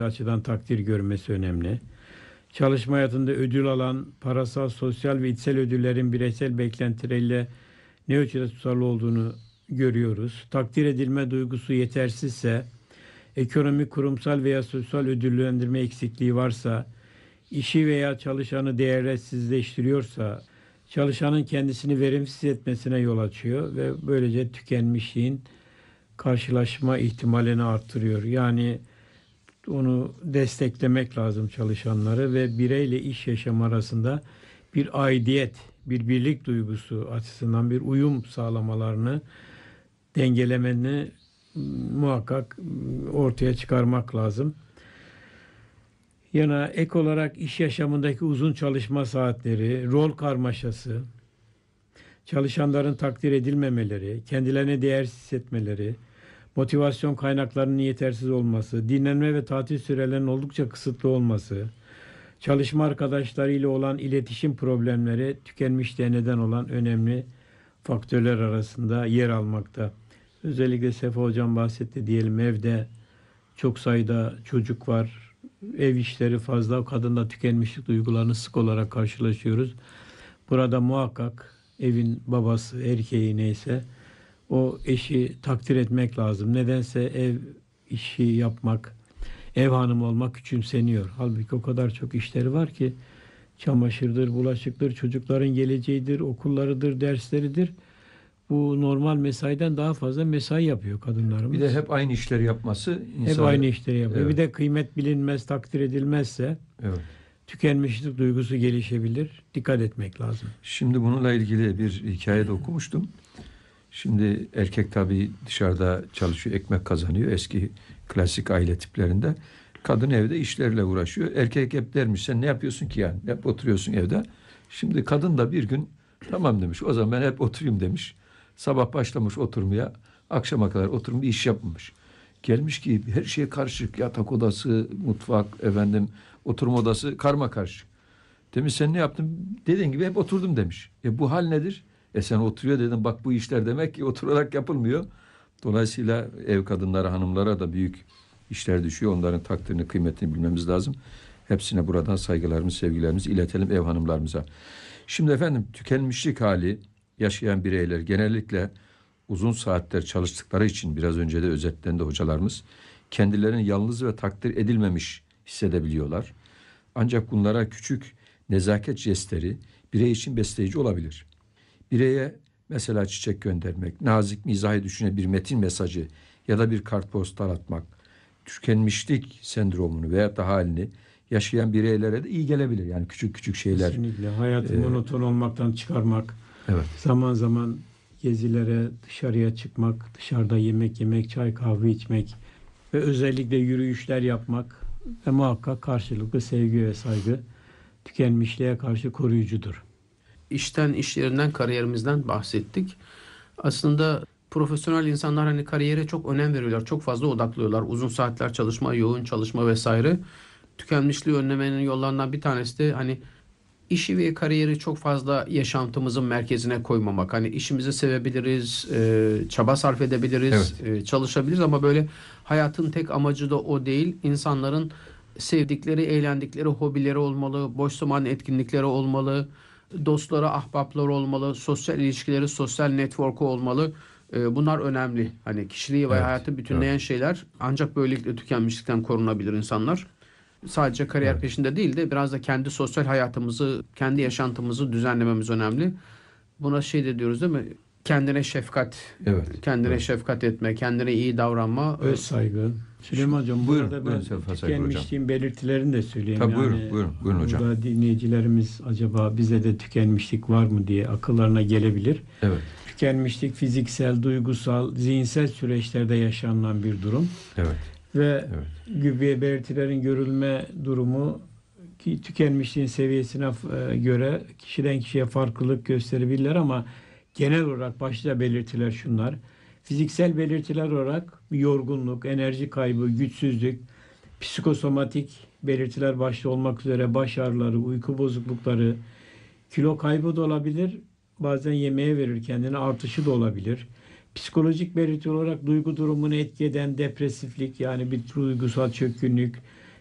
açıdan takdir görmesi önemli. Çalışma hayatında ödül alan parasal, sosyal ve içsel ödüllerin bireysel beklentileriyle ne ölçüde tutarlı olduğunu görüyoruz. Takdir edilme duygusu yetersizse, ekonomik, kurumsal veya sosyal ödüllendirme eksikliği varsa, işi veya çalışanı değersizleştiriyorsa, çalışanın kendisini verimsiz etmesine yol açıyor ve böylece tükenmişliğin karşılaşma ihtimalini artırıyor. Yani onu desteklemek lazım çalışanları ve bireyle iş yaşam arasında bir aidiyet, bir birlik duygusu açısından bir uyum sağlamalarını, dengelemenin muhakkak ortaya çıkarmak lazım. Yana ek olarak iş yaşamındaki uzun çalışma saatleri, rol karmaşası, çalışanların takdir edilmemeleri, kendilerine değersiz hissetmeleri, motivasyon kaynaklarının yetersiz olması, dinlenme ve tatil sürelerinin oldukça kısıtlı olması, çalışma arkadaşlarıyla olan iletişim problemleri tükenmişliğe neden olan önemli faktörler arasında yer almakta. Özellikle Sefa Hocam bahsetti diyelim, evde çok sayıda çocuk var, ev işleri fazla, kadında tükenmişlik duygularını sık olarak karşılaşıyoruz. Burada muhakkak evin babası, erkeği neyse o eşi takdir etmek lazım. Nedense ev işi yapmak, ev hanımı olmak küçümseniyor. Halbuki o kadar çok işleri var ki, çamaşırdır, bulaşıktır, çocukların geleceğidir, okullarıdır, dersleridir. Bu normal mesaiden daha fazla mesai yapıyor kadınlarımız. Bir de hep aynı işleri yapması hep aynı işleri yapıyor. Evet. Bir de kıymet bilinmez, takdir edilmezse Evet. tükenmişlik duygusu gelişebilir. Dikkat etmek lazım. Şimdi bununla ilgili bir hikaye de okumuştum. Şimdi erkek tabii dışarıda çalışıyor, ekmek kazanıyor. Eski klasik aile tiplerinde. Kadın evde işlerle uğraşıyor. Erkek hep dermiş, sen ne yapıyorsun ki yani? Hep oturuyorsun evde. Şimdi kadın da bir gün tamam demiş. O zaman ben hep oturayım demiş. Sabah başlamış oturmaya. Akşama kadar oturum bir iş yapmamış. Gelmiş ki her şeye karışık. Yatak odası, mutfak, oturma odası karmakarışık. Demiş sen ne yaptın? Dediğin gibi hep oturdum demiş. Bu hal nedir? Sen oturuyor dedim, bak bu işler demek ki oturarak yapılmıyor. Dolayısıyla ev kadınları, hanımlara da büyük işler düşüyor. Onların takdirini, kıymetini bilmemiz lazım. Hepsine buradan saygılarımızı, sevgilerimizi iletelim ev hanımlarımıza. Şimdi efendim, tükenmişlik hali yaşayan bireyler genellikle uzun saatler çalıştıkları için, biraz önce de özetlendi hocalarımız, kendilerini yalnız ve takdir edilmemiş hissedebiliyorlar. Ancak bunlara küçük nezaket jestleri birey için besleyici olabilir. Bireye mesela çiçek göndermek, nazik mizahi düşüne bir metin mesajı ya da bir kartpostal atmak, tükenmişlik sendromunu veya da halini yaşayan bireylere de iyi gelebilir. Yani küçük küçük şeyler. Kesinlikle. Hayatı monoton olmaktan çıkarmak. Evet. Zaman zaman gezilere, dışarıya çıkmak, dışarıda yemek yemek, çay kahve içmek ve özellikle yürüyüşler yapmak ve muhakkak karşılıklı sevgi ve saygı tükenmişliğe karşı koruyucudur. İşten, iş yerinden, kariyerimizden bahsettik. Aslında profesyonel insanlar hani kariyere çok önem veriyorlar. Çok fazla odaklıyorlar. Uzun saatler çalışma, yoğun çalışma vesaire. Tükenmişliği önlemenin yollarından bir tanesi de hani işi ve kariyeri çok fazla yaşantımızın merkezine koymamak. Hani işimizi sevebiliriz, çaba sarf edebiliriz, çalışabiliriz ama böyle hayatın tek amacı da o değil. İnsanların sevdikleri, eğlendikleri hobileri olmalı, boş zaman etkinlikleri olmalı, dostları, ahbapları olmalı, sosyal ilişkileri, sosyal network'u olmalı. Bunlar önemli. Hani kişiliği ve hayatı bütünleyen şeyler, ancak böylelikle tükenmişlikten korunabilir insanlar. Sadece kariyer peşinde değil de biraz da kendi sosyal hayatımızı, kendi yaşantımızı düzenlememiz önemli. Buna şey de diyoruz değil mi? Kendine şefkat, kendine şefkat etme, kendine iyi davranma. Öz saygı. Süleyman Hocam, burada ben tükenmişliğin belirtilerini de söyleyeyim. Tabii, buyurun hocam. Burada dinleyicilerimiz acaba bize de tükenmişlik var mı diye akıllarına gelebilir. Evet. Tükenmişlik fiziksel, duygusal, zihinsel süreçlerde yaşanılan bir durum. Evet. Ve gibi belirtilerin görülme durumu ki tükenmişliğin seviyesine göre kişiden kişiye farklılık gösterebilirler ama genel olarak başlıca belirtiler şunlar. Fiziksel belirtiler olarak yorgunluk, enerji kaybı, güçsüzlük, psikosomatik belirtiler başta olmak üzere baş ağrıları, uyku bozuklukları, kilo kaybı da olabilir. Bazen yemeğe verir kendine, artışı da olabilir. Psikolojik belirti olarak duygu durumunu etki eden depresiflik, yani bir duygusal çökkünlük,